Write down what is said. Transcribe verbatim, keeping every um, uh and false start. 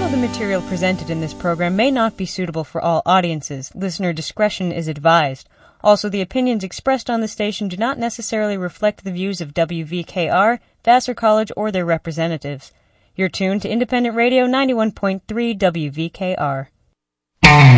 of the material presented in this program may not be suitable for all audiences. Listener discretion is advised. Also, the opinions expressed on the station do not necessarily reflect the views of W V K R, Vassar College, or their representatives. You're tuned to Independent Radio ninety-one point three W V K R.